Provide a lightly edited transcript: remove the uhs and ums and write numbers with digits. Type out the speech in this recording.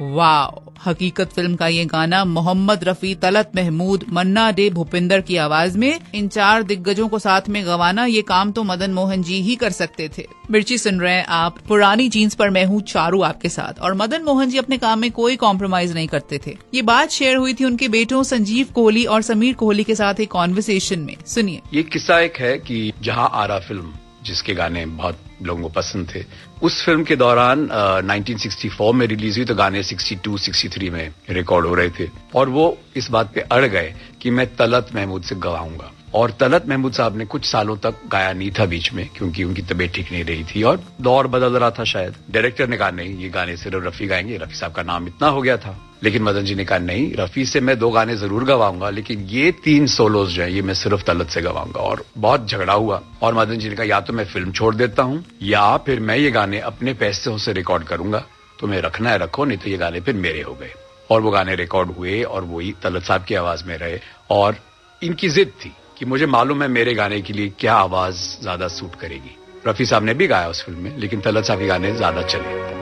वाह, हकीकत फिल्म का ये गाना मोहम्मद रफी, तलत महमूद, मन्ना डे, भूपिंदर की आवाज में इन 4 दिग्गजों को साथ में गवाना, ये काम तो मदन मोहन जी ही कर सकते थे। मिर्ची सुन रहे हैं आप, पुरानी जीन्स पर मैं हूँ चारू आपके साथ। और मदन मोहन जी अपने काम में कोई कॉम्प्रोमाइज नहीं करते थे। ये बात शेयर हुई थी उनके बेटों संजीव कोहली और समीर कोहली के साथ एक कॉन्वर्सेशन में। सुनिए। ये किस्सा एक है कि जहां आरा फिल्म, जिसके गाने बहुत लोगों को पसंद थे, उस फिल्म के दौरान 1964 में रिलीज हुई, तो गाने 62, 63 में रिकॉर्ड हो रहे थे। और वो इस बात पे अड़ गए कि मैं तलत महमूद से गवाऊंगा। और तलत महमूद साहब ने कुछ सालों तक गाया नहीं था बीच में, क्योंकि उनकी तबीयत ठीक नहीं रही थी और दौर बदल रहा था शायद। डायरेक्टर ने कहा नहीं, ये गाने सिर्फ रफी गाएंगे, रफी साहब का नाम इतना हो गया था। लेकिन मदन जी ने कहा नहीं, रफी से मैं 2 गाने जरूर गवाऊंगा, लेकिन ये 3 सोलोज जो है ये मैं सिर्फ तलत से गवाऊंगा। और बहुत झगड़ा हुआ और मदन जी ने कहा या तो मैं फिल्म छोड़ देता हूं या फिर मैं ये गाने अपने पैसों से रिकॉर्ड करूंगा, तुम्हें रखना है रखो, नहीं तो ये गाने फिर मेरे हो गए। और वो गाने रिकॉर्ड हुए और वही तलत साहब की आवाज में रहे। और इनकी जिद थी कि मुझे मालूम है मेरे गाने के लिए क्या आवाज ज्यादा सूट करेगी। रफी साहब ने भी गाया उस फिल्म में, लेकिन तलत साहब के गाने ज्यादा चले।